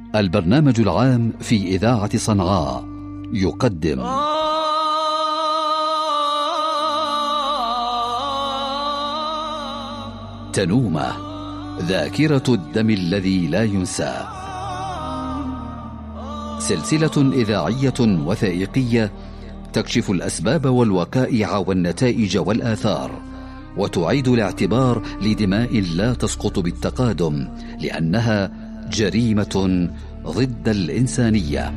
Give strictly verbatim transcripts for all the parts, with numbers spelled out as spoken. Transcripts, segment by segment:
البرنامج العام في إذاعة صنعاء يقدم تنومة، ذاكرة الدم الذي لا ينسى، سلسلة إذاعية وثائقية تكشف الأسباب والوقائع والنتائج والآثار، وتعيد الاعتبار لدماء لا تسقط بالتقادم، لأنها جريمة ضد الإنسانية.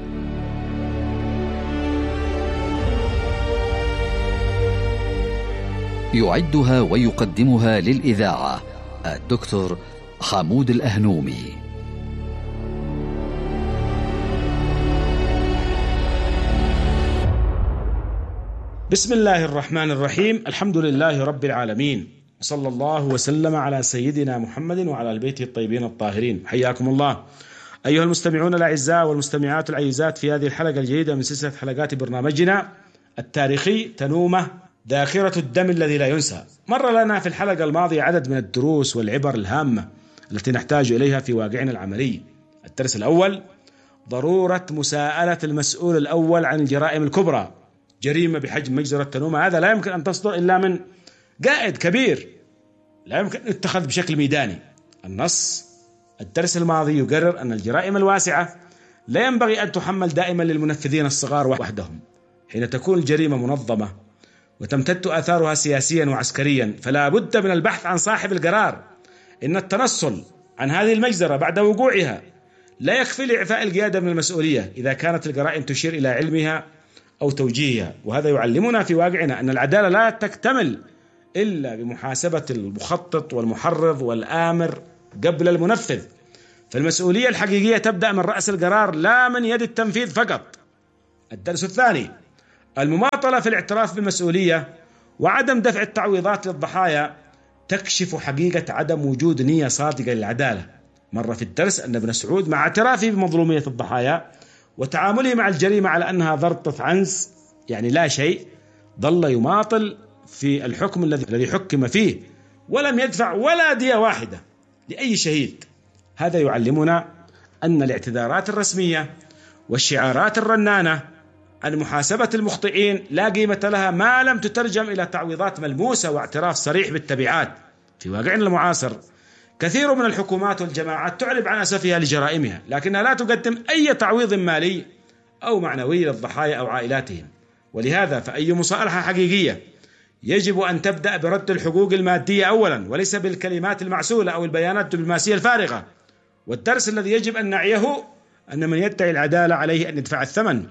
يعدها ويقدمها للإذاعة الدكتور حمود الأهنومي. بسم الله الرحمن الرحيم، الحمد لله رب العالمين، صلى الله وسلم على سيدنا محمد وعلى البيت الطيبين الطاهرين. حياكم الله أيها المستمعون الأعزاء والمستمعات العزيزات في هذه الحلقة الجديدة من سلسلة حلقات برنامجنا التاريخي تنومة، ذاكرة الدم الذي لا ينسى. مر لنا في الحلقة الماضية عدد من الدروس والعبر الهامة التي نحتاج إليها في واقعنا العملي. الدرس الأول: ضرورة مساءلة المسؤول الأول عن الجرائم الكبرى. جريمة بحجم مجزرة تنومة هذا لا يمكن أن تصدر إلا من قائد كبير، لا يمكن أن يتخذ بشكل ميداني. النص الدرس الماضي يقرر أن الجرائم الواسعة لا ينبغي أن تحمل دائما للمنفذين الصغار وحدهم. حين تكون الجريمة منظمة وتمتد آثارها سياسيا وعسكريا، فلا بد من البحث عن صاحب القرار. إن التنصل عن هذه المجزرة بعد وقوعها لا يكفي لإعفاء القيادة من المسؤولية إذا كانت الجرائم تشير إلى علمها أو توجيهها. وهذا يعلمنا في واقعنا أن العدالة لا تكتمل إلا بمحاسبة المخطط والمحرض والآمر قبل المنفذ. فالمسؤولية الحقيقية تبدأ من رأس القرار لا من يد التنفيذ فقط. الدرس الثاني: المماطلة في الاعتراف بالمسؤولية وعدم دفع التعويضات للضحايا تكشف حقيقة عدم وجود نية صادقة للعدالة. مر في الدرس أن ابن سعود مع اعترافه بمظلومية الضحايا وتعامله مع الجريمة على أنها ضرطة عنز، يعني لا شيء، ظل يماطل في الحكم الذي الذي حكم فيه ولم يدفع ولا دية واحدة لأي شهيد. هذا يعلمنا أن الاعتذارات الرسمية والشعارات الرنانة عن محاسبة المخطئين لا قيمة لها ما لم تترجم إلى تعويضات ملموسة واعتراف صريح بالتبعات. في واقعنا المعاصر كثير من الحكومات والجماعات تعرب عن أسفها لجرائمها، لكنها لا تقدم أي تعويض مالي أو معنوي للضحايا أو عائلاتهم. ولهذا فأي مصالحة حقيقية يجب أن تبدأ برد الحقوق المادية أولا، وليس بالكلمات المعسولة أو البيانات الدبلوماسية الفارغة. والدرس الذي يجب أن نعيه أن من يدعي العدالة عليه أن يدفع الثمن،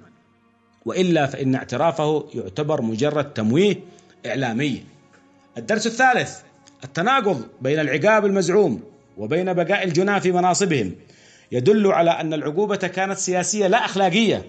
وإلا فإن اعترافه يعتبر مجرد تمويه إعلامي. الدرس الثالث: التناقض بين العقاب المزعوم وبين بقاء الجناة في مناصبهم يدل على أن العقوبة كانت سياسية لا أخلاقية.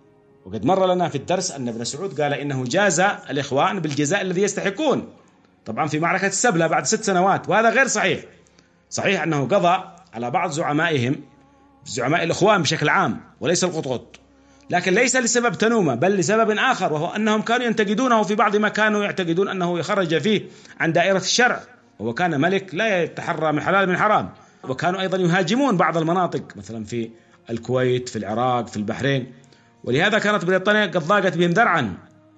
وقد مر لنا في الدرس أن ابن سعود قال إنه جاز الإخوان بالجزاء الذي يستحقون، طبعا في معركة السبلة بعد ست سنوات، وهذا غير صحيح. صحيح أنه قضى على بعض زعمائهم، زعماء الإخوان بشكل عام وليس القطقط، لكن ليس لسبب تنومة بل لسبب آخر، وهو أنهم كانوا ينتقدونه في بعض ما كانوا يعتقدون أنه يخرج فيه عن دائرة الشرع، وهو كان ملك لا يتحرى من حلال من حرام. وكانوا أيضا يهاجمون بعض المناطق مثلا في الكويت، في العراق، في البحرين، ولهذا كانت بريطانيا قد ضاقت بهم ذرعا،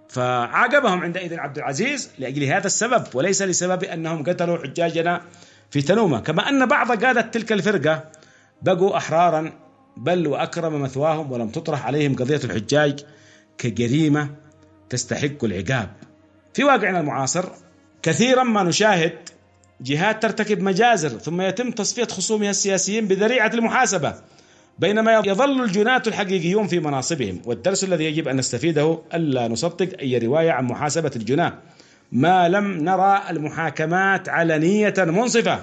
فعاقبهم عندئذ عبد العزيز لأجل هذا السبب وليس لسبب أنهم قتلوا حجاجنا في تنومة. كما أن بعض قادة تلك الفرقة بقوا أحرارا بل وأكرم مثواهم، ولم تطرح عليهم قضية الحجاج كجريمة تستحق العقاب. في واقعنا المعاصر كثيرا ما نشاهد جهات ترتكب مجازر ثم يتم تصفية خصومها السياسيين بذريعة المحاسبة، بينما يظل الجناة الحقيقيون في مناصبهم. والدرس الذي يجب أن نستفيده ألا نصدق أي رواية عن محاسبة الجناة ما لم نرى المحاكمات علنية منصفة،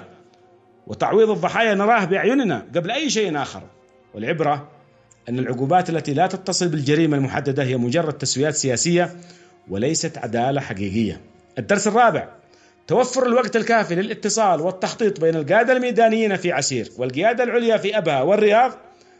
وتعويض الضحايا نراه بأعيننا قبل أي شيء آخر. والعبرة أن العقوبات التي لا تتصل بالجريمة المحددة هي مجرد تسويات سياسية وليست عدالة حقيقية. الدرس الرابع: توفر الوقت الكافي للاتصال والتخطيط بين القادة الميدانيين في عسير والقيادة العليا في أبها والرياض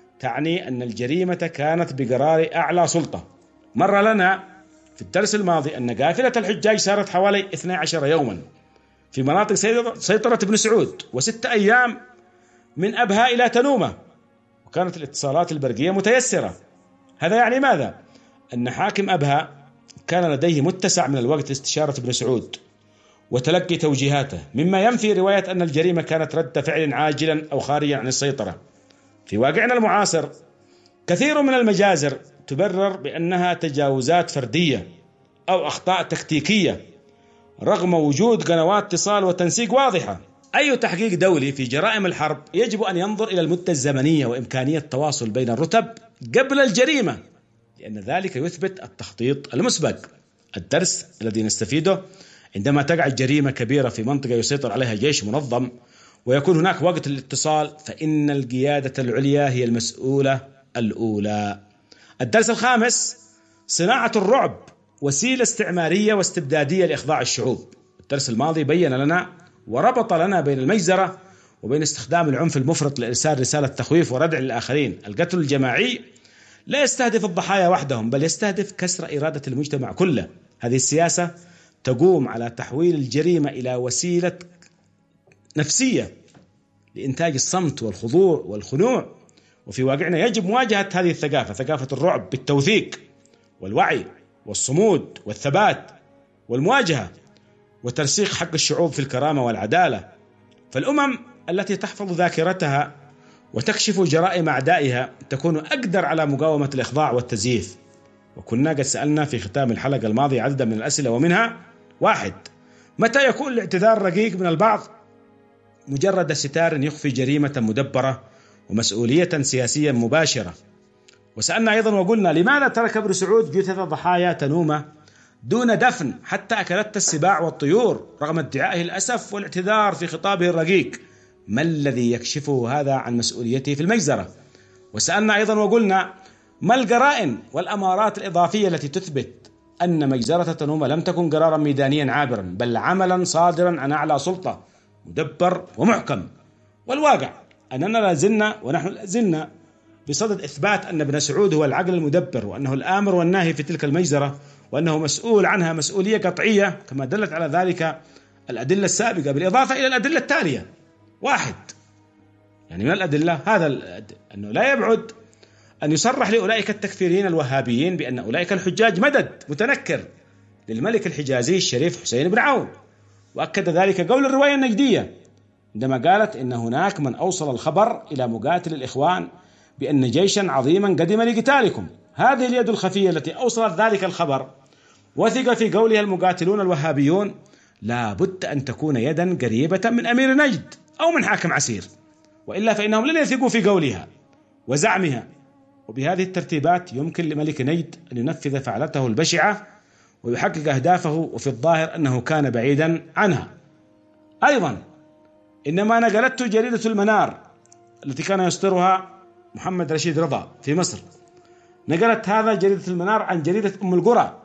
تعني أن الجريمة كانت بقرار أعلى سلطة. مر لنا في الدرس الماضي أن قافلة الحجاج سارت حوالي اثني عشر يوما في مناطق سيطرة ابن سعود، وست أيام من أبها إلى تنومة، وكانت الاتصالات البرقية متيسرة. هذا يعني ماذا؟ أن حاكم أبها كان لديه متسع من الوقت لاستشارة ابن سعود وتلقي توجيهاته، مما ينفي رواية أن الجريمة كانت رد فعل عاجلا أو خارجا عن السيطرة. في واقعنا المعاصر كثير من المجازر تبرر بأنها تجاوزات فردية أو أخطاء تكتيكية رغم وجود قنوات اتصال وتنسيق واضحة. أي تحقيق دولي في جرائم الحرب يجب أن ينظر إلى المدة الزمنية وإمكانية التواصل بين الرتب قبل الجريمة، لأن ذلك يثبت التخطيط المسبق. الدرس الذي نستفيده: عندما تقع الجريمة كبيرة في منطقة يسيطر عليها جيش منظم ويكون هناك وقت للاتصال، فإن القيادة العليا هي المسؤولة الأولى. الدرس الخامس: صناعة الرعب وسيلة استعمارية واستبدادية لإخضاع الشعوب. الدرس الماضي بين لنا وربط لنا بين المجزرة وبين استخدام العنف المفرط لإرسال رسالة تخويف وردع للآخرين. القتل الجماعي لا يستهدف الضحايا وحدهم، بل يستهدف كسر إرادة المجتمع كله. هذه السياسة تقوم على تحويل الجريمة إلى وسيلة نفسية لإنتاج الصمت والخضوع والخنوع. وفي واقعنا يجب مواجهة هذه الثقافة، ثقافة الرعب، بالتوثيق والوعي والصمود والثبات والمواجهة وترسيخ حق الشعوب في الكرامة والعدالة. فالأمم التي تحفظ ذاكرتها وتكشف جرائم أعدائها تكون أقدر على مقاومة الإخضاع والتزييف. وكنا قد سألنا في ختام الحلقة الماضية عددا من الأسئلة، ومنها: واحد، متى يكون الاعتذار رقيق من البعض مجرد ستار يخفي جريمة مدبرة ومسؤولية سياسية مباشرة؟ وسألنا أيضا وقلنا: لماذا ترك ابن سعود جثث ضحايا تنومة دون دفن حتى أكلت السباع والطيور رغم ادعائه الأسف والاعتذار في خطابه الرقيق؟ ما الذي يكشفه هذا عن مسؤوليته في المجزرة؟ وسألنا أيضا وقلنا: ما القرائن والأمارات الإضافية التي تثبت أن مجزرة تنومة لم تكن قرارا ميدانيا عابرا، بل عملا صادرا عن أعلى سلطة مدبر ومحكم؟ والواقع أننا لازلنا ونحن لازلنا بصدد إثبات أن ابن سعود هو العقل المدبر، وأنه الآمر والناهي في تلك المجزرة، وأنه مسؤول عنها مسؤولية قطعية كما دلت على ذلك الأدلة السابقة، بالإضافة إلى الأدلة التالية. واحد، يعني من الأدلة هذا أنه لا يبعد أن يصرح لأولئك التكفيريين الوهابيين بأن أولئك الحجاج مدد متنكر للملك الحجازي الشريف حسين بن عون. وأكد ذلك قول الرواية النجدية عندما قالت إن هناك من أوصل الخبر إلى مقاتل الإخوان بأن جيشا عظيما قدم لقتالكم. هذه اليد الخفية التي أوصلت ذلك الخبر وثق في قولها المقاتلون الوهابيون لا بد أن تكون يدا قريبة من أمير نجد أو من حاكم عسير، وإلا فإنهم لن يثقوا في قولها وزعمها. وبهذه الترتيبات يمكن لملك نجد أن ينفذ فعلته البشعة ويحقق أهدافه، وفي الظاهر أنه كان بعيدا عنها. أيضا إنما نقلته جريدة المنار التي كان يصدرها محمد رشيد رضا في مصر، نقلت هذا جريدة المنار عن جريدة أم القرى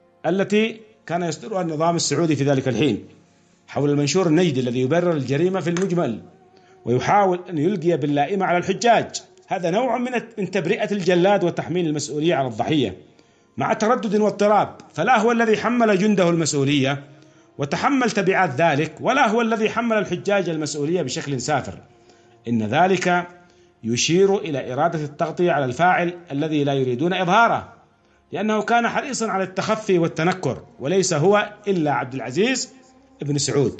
التي كان يصدرها النظام السعودي في ذلك الحين حول المنشور النجدي الذي يبرر الجريمة في المجمل ويحاول أن يلقي باللائمة على الحجاج. هذا نوع من تبرئة الجلاد وتحميل المسؤولية على الضحية مع تردد واضطراب، فلا هو الذي حمل جنده المسؤولية وتحمل تبعات ذلك، ولا هو الذي حمل الحجاج المسؤولية بشكل سافر. إن ذلك يشير إلى إرادة التغطية على الفاعل الذي لا يريدون إظهاره، لأنه كان حريصا على التخفي والتنكر، وليس هو إلا عبد العزيز ابن سعود.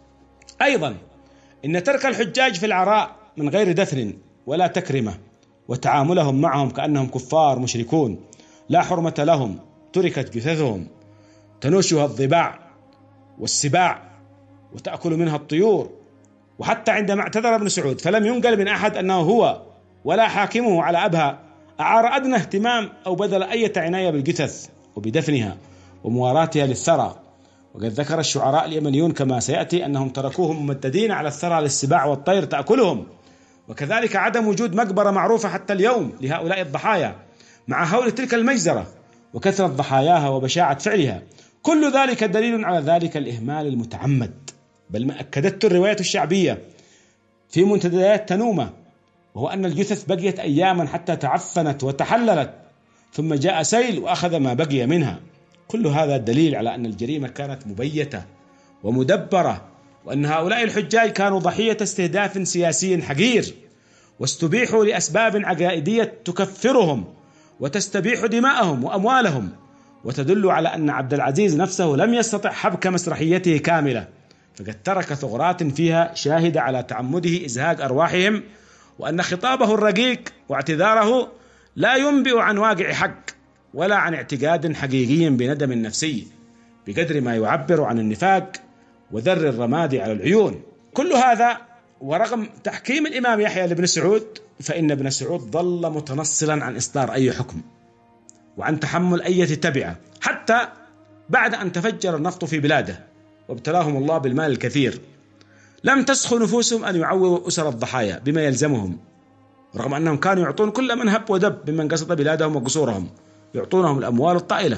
أيضا إن ترك الحجاج في العراء من غير دفن ولا تكرمة وتعاملهم معهم كأنهم كفار مشركون لا حرمة لهم، تركت جثثهم تنوشها الضباع والسباع وتأكل منها الطيور. وحتى عندما اعتذر ابن سعود فلم ينقل من أحد أنه هو ولا حاكمه على أبها أعار أدنى اهتمام أو بذل أي عناية بالجثث وبدفنها ومواراتها للثرى. وقد ذكر الشعراء اليمنيون كما سيأتي أنهم تركوهم ممددين على الثرى للسباع والطير تأكلهم. وكذلك عدم وجود مقبرة معروفة حتى اليوم لهؤلاء الضحايا مع هول تلك المجزرة وكثرة ضحاياها وبشاعة فعلها. كل ذلك دليل على ذلك الإهمال المتعمد، بل ما أكدته الرواية الشعبية في منتديات تنومة، وهو أن الجثث بقيت أياما حتى تعفنت وتحللت، ثم جاء سيل وأخذ ما بقي منها. كل هذا دليل على أن الجريمة كانت مبيتة ومدبرة، وأن هؤلاء الحجاج كانوا ضحية استهداف سياسي حقير، واستبيحوا لأسباب عقائدية تكفرهم وتستبيح دماءهم وأموالهم، وتدل على أن عبد العزيز نفسه لم يستطع حبك مسرحيته كاملة، فقد ترك ثغرات فيها شاهدة على تعمده إزهاق أرواحهم، وأن خطابه الرقيق واعتذاره لا ينبئ عن واقع حق ولا عن اعتقاد حقيقي بندم نفسي، بقدر ما يعبر عن النفاق وذر الرماد على العيون. كل هذا ورغم تحكيم الإمام يحيى لابن سعود، فإن ابن سعود ظل متنصلا عن إصدار أي حكم وعن تحمل أي تبعة، حتى بعد أن تفجر النفط في بلاده وابتلاهم الله بالمال الكثير لم تسخ نفوسهم أن يعوضوا أسر الضحايا بما يلزمهم، رغم أنهم كانوا يعطون كل من هب ودب ممن قصد بلادهم وقصورهم، يعطونهم الأموال الطائلة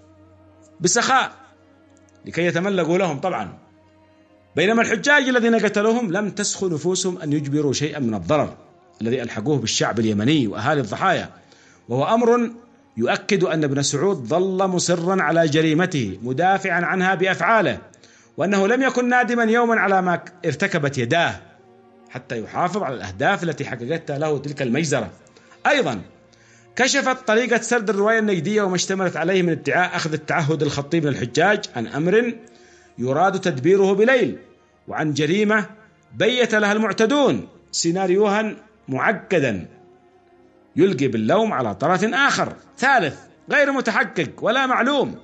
بسخاء لكي يتملقوا لهم طبعا، بينما الحجاج الذين قتلوهم لم تسخ نفوسهم أن يجبروا شيئا من الضرر الذي ألحقوه بالشعب اليمني وأهالي الضحايا، وهو أمر يؤكد أن ابن سعود ظل مصرا على جريمته مدافعا عنها بأفعاله، وأنه لم يكن نادما يوما على ما ارتكبت يداه حتى يحافظ على الأهداف التي حققتها له تلك المجزرة. أيضا كشفت طريقة سرد الرواية النجدية وما اشتملت عليه من ادعاء أخذ التعهد الخطيب من الحجاج عن أمر يراد تدبيره بليل، وعن جريمة بيت لها المعتدون سيناريوها معقدا يلقي باللوم على طرف آخر ثالث غير متحقق ولا معلوم،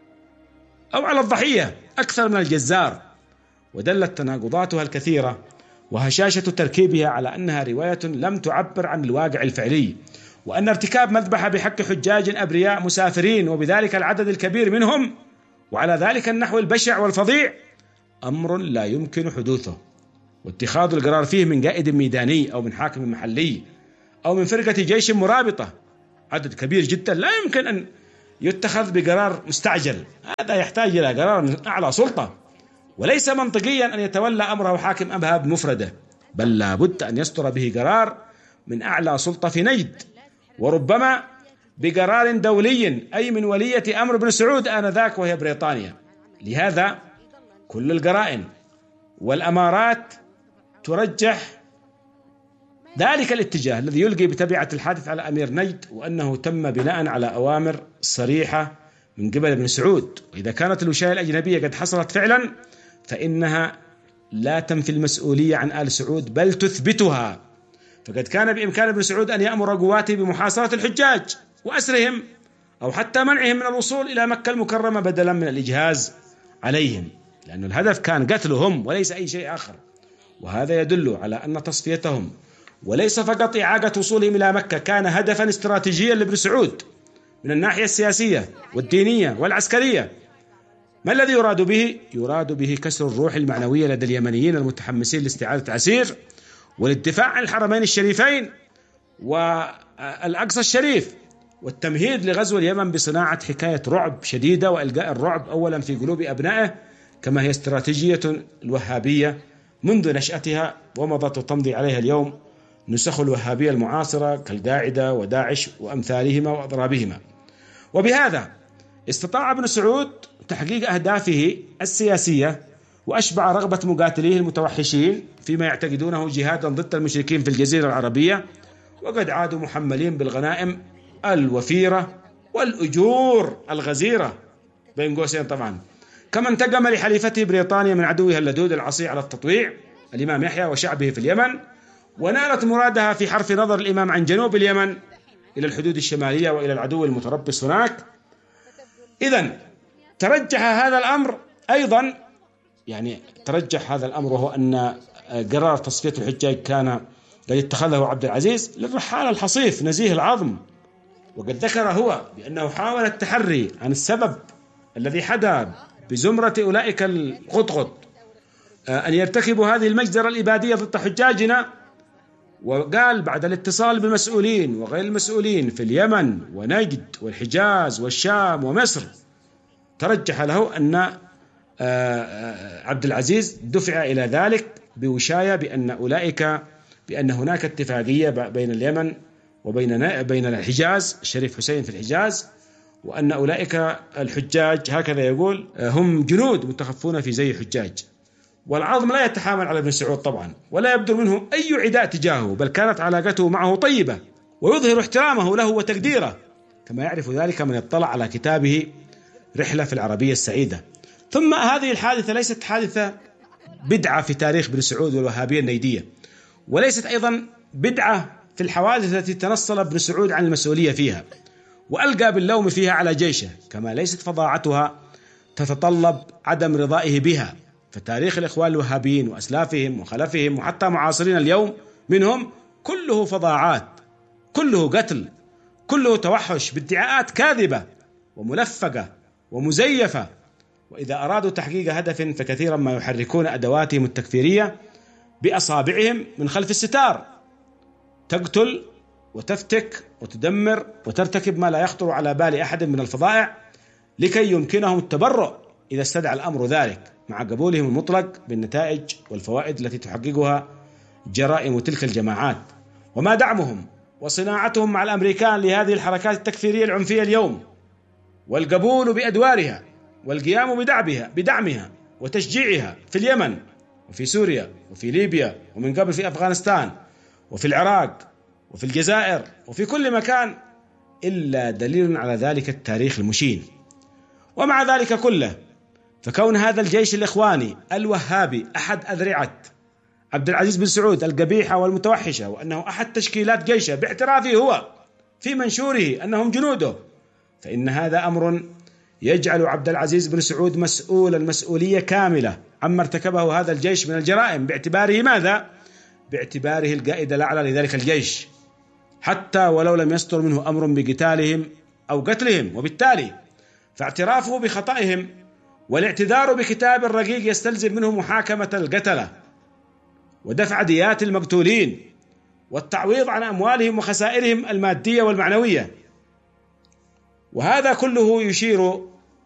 أو على الضحية أكثر من الجزار. ودلت تناقضاتها الكثيرة وهشاشة تركيبها على أنها رواية لم تعبر عن الواقع الفعلي، وأن ارتكاب مذبحة بحق حجاج أبرياء مسافرين وبذلك العدد الكبير منهم وعلى ذلك النحو البشع والفظيع أمر لا يمكن حدوثه، واتخاذ القرار فيه من قائد ميداني أو من حاكم محلي أو من فرقة جيش مرابطة عدد كبير جدا لا يمكن أن يتخذ بقرار مستعجل، هذا يحتاج إلى قرار من أعلى سلطة، وليس منطقيا أن يتولى أمره حاكم أبهى بمفرده، بل لا بد أن يصدر به قرار من أعلى سلطة في نجد، وربما بقرار دولي أي من ولية أمر ابن سعود آنذاك وهي بريطانيا. لهذا كل القرائن والأمارات ترجح ذلك الاتجاه الذي يلقي بتبعة الحادث على أمير نجد، وأنه تم بناء على أوامر صريحة من قبل ابن سعود. وإذا كانت الوشاية الأجنبية قد حصلت فعلا فإنها لا تنفي المسؤولية عن آل سعود بل تثبتها، فقد كان بإمكان ابن سعود أن يأمر قواته بمحاصرة الحجاج وأسرهم أو حتى منعهم من الوصول إلى مكة المكرمة بدلا من الإجهاز عليهم، لأن الهدف كان قتلهم وليس أي شيء آخر. وهذا يدل على أن تصفيتهم وليس فقط إعادة وصولهم إلى مكة كان هدفا استراتيجيا لابن سعود من الناحية السياسية والدينية والعسكرية. ما الذي يراد به؟ يراد به كسر الروح المعنوية لدى اليمنيين المتحمسين لاستعادة عسير والدفاع عن الحرمين الشريفين والأقصى الشريف، والتمهيد لغزو اليمن بصناعة حكاية رعب شديدة وإلقاء الرعب أولا في قلوب أبنائه، كما هي استراتيجية الوهابية منذ نشأتها ومضت وتمضي عليها اليوم نسخ الوهابية المعاصرة كالقاعدة وداعش وأمثالهما وأضرابهما. وبهذا استطاع ابن سعود تحقيق أهدافه السياسية وأشبع رغبة مقاتليه المتوحشين فيما يعتقدونه جهادا ضد المشركين في الجزيرة العربية، وقد عادوا محملين بالغنائم الوفيرة والأجور الغزيرة بين قوسين طبعا، كما انتقم لحليفته بريطانيا من عدوها اللدود العصي على التطويع الإمام يحيى وشعبه في اليمن، ونالت مرادها في حرف نظر الإمام عن جنوب اليمن إلى الحدود الشمالية وإلى العدو المتربص هناك. إذن ترجح هذا الأمر أيضا، يعني ترجح هذا الأمر وهو أن قرار تصفية الحجاج كان قد اتخذه عبد العزيز للرحال الحصيف نزيه العظم، وقد ذكر هو بأنه حاول التحري عن السبب الذي حدا بزمرة أولئك القطقط أن يرتكبوا هذه المجزرة الإبادية ضد حجاجنا، وقال بعد الاتصال بالمسؤولين وغير المسؤولين في اليمن ونجد والحجاز والشام ومصر ترجح له أن عبد العزيز دفع إلى ذلك بوشاية بأن أولئك بأن هناك اتفاقية بين اليمن وبين بين الحجاز الشريف حسين في الحجاز، وأن أولئك الحجاج هكذا يقول هم جنود متخفون في زي حجاج، والعظم لا يتحامل على ابن سعود طبعا، ولا يبدو منه أي عداء تجاهه، بل كانت علاقته معه طيبة، ويظهر احترامه له وتقديره، كما يعرف ذلك من اطلع على كتابه رحلة في العربية السعيدة. ثم هذه الحادثة ليست حادثة بدعة في تاريخ ابن سعود والوهابية النيدية، وليست أيضا بدعة في الحوادث التي تنصل ابن سعود عن المسؤولية فيها وألقى باللوم فيها على جيشه، كما ليست فظاعتها تتطلب عدم رضائه بها. فتاريخ الإخوان الوهابيين وأسلافهم وخلفهم وحتى معاصرين اليوم منهم كله فظاعات، كله قتل، كله توحش بادعاءات كاذبة وملفقة ومزيفة. وإذا أرادوا تحقيق هدف فكثيرا ما يحركون أدواتهم التكفيرية بأصابعهم من خلف الستار، تقتل وتفتك وتدمر وترتكب ما لا يخطر على بال أحد من الفظائع لكي يمكنهم التبرؤ إذا استدعى الأمر ذلك، مع قبولهم المطلق بالنتائج والفوائد التي تحققها جرائم تلك الجماعات، وما دعمهم وصناعتهم مع الأمريكان لهذه الحركات التكفيرية العنفية اليوم، والقبول بأدوارها والقيام بدعمها بدعمها وتشجيعها في اليمن وفي سوريا وفي ليبيا ومن قبل في أفغانستان وفي العراق وفي الجزائر وفي كل مكان، إلا دليل على ذلك التاريخ المشين. ومع ذلك كله، فكون هذا الجيش الإخواني الوهابي أحد أذرعة عبد العزيز بن سعود القبيحة والمتوحشة، وأنه أحد تشكيلات جيشه باعترافه هو في منشوره أنهم جنوده، فإن هذا أمر يجعل عبد العزيز بن سعود مسؤول المسؤولية كاملة عما ارتكبه هذا الجيش من الجرائم، باعتباره ماذا؟ باعتباره القائد الأعلى لذلك الجيش، حتى ولو لم يصدر منه أمر بقتالهم أو قتلهم. وبالتالي فاعترافه بخطئهم والاعتذار بكتاب الرقيق يستلزم منه محاكمة القتلة ودفع ديات المقتولين والتعويض عن أموالهم وخسائرهم المادية والمعنوية. وهذا كله يشير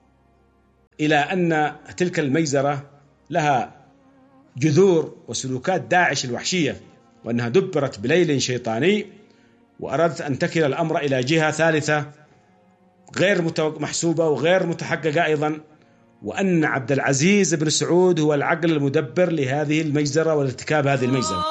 إلى أن تلك المجزرة لها جذور وسلوكات داعش الوحشية، وأنها دبرت بليل شيطاني وأرادت أن تكل الأمر إلى جهة ثالثة غير محسوبة وغير متحققة أيضا، وأن عبد العزيز بن سعود هو العقل المدبر لهذه المجزرة والارتكاب هذه المجزرة.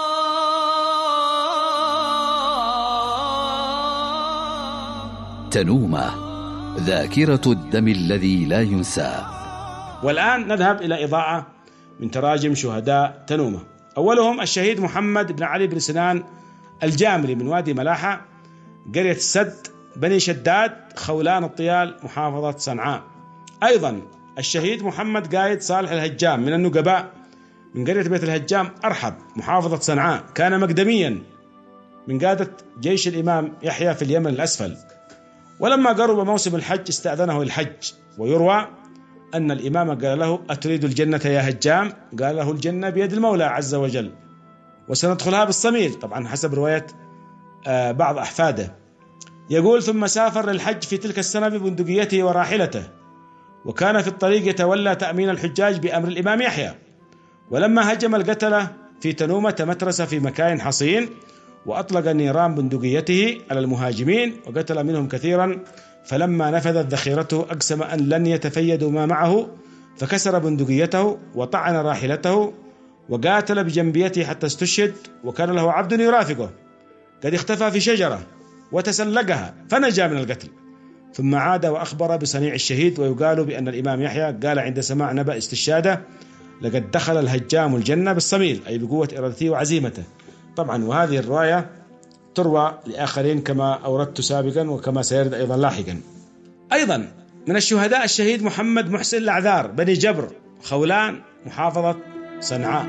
تنومة، ذاكرة الدم الذي لا ينسى. والآن نذهب إلى إضاءة من تراجم شهداء تنومة. أولهم الشهيد محمد بن علي بن سنان الجامري من وادي ملاحة، قرية السد، بني شداد، خولان الطيال، محافظة صنعاء. أيضا الشهيد محمد قايد صالح الهجام من النقباء من قرية بيت الهجام أرحب، محافظة صنعاء، كان مقدميا من قادة جيش الإمام يحيى في اليمن الأسفل، ولما قرب موسم الحج استأذنه الحج. ويروى أن الإمام قال له: أتريد الجنة يا هجام؟ قال له: الجنة بيد المولى عز وجل وسندخلها بالصميل، طبعا حسب رواية بعض أحفاده. يقول: ثم سافر للحج في تلك السنة ببندقيته وراحلته، وكان في الطريق يتولى تأمين الحجاج بأمر الإمام يحيى. ولما هجم القتلة في تنومة تمترس في مكان حصين، وأطلق نيران بندقيته على المهاجمين وقتل منهم كثيرا، فلما نفذت ذخيرته أقسم أن لن يتفيدوا ما معه، فكسر بندقيته وطعن راحلته وقاتل بجنبيته حتى استشهد، وكان له عبد يرافقه قد اختفى في شجرة وتسلقها فنجا من القتل، ثم عاد وأخبر بصنيع الشهيد. ويقال بأن الإمام يحيى قال عند سماع نبأ استشهاده: لقد دخل الهجام الجنة بالصميل، أي بقوة إرادته وعزيمته. طبعا وهذه الرواية تروى لآخرين كما أوردت سابقا وكما سيرد أيضا لاحقا. أيضا من الشهداء الشهيد محمد محسن العذار، بني جبر، خولان، محافظة صنعاء.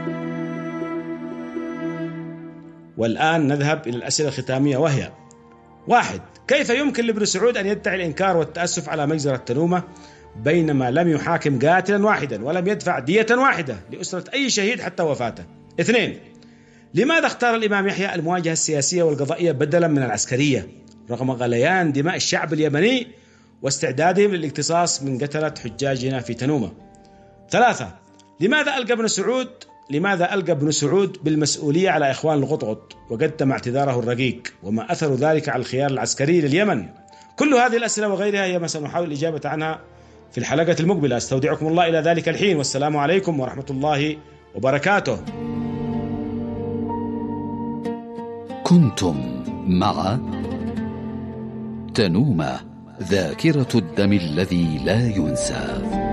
والآن نذهب إلى الأسئلة الختامية، وهي: واحد، كيف يمكن لابن سعود أن يدعي الإنكار والتأسف على مجزرة تنومة بينما لم يحاكم قاتلا واحدا ولم يدفع دية واحدة لأسرة أي شهيد حتى وفاته؟ اثنين، لماذا اختار الإمام يحيى المواجهة السياسية والقضائية بدلا من العسكرية رغم غليان دماء الشعب اليمني واستعدادهم للاقتصاص من قتلة حجاجنا في تنومة؟ ثلاثة، لماذا ألقى ابن سعود لماذا ألقى ابن سعود بالمسؤولية على إخوان الغطغط وقدم اعتذاره الرقيق، وما أثر ذلك على الخيار العسكري لليمن؟ كل هذه الأسئلة وغيرها هي ما سنحاول الإجابة عنها في الحلقة المقبلة. استودعكم الله إلى ذلك الحين، والسلام عليكم ورحمة الله وبركاته. كنتم مع تنومة، ذاكرة الدم الذي لا ينسى.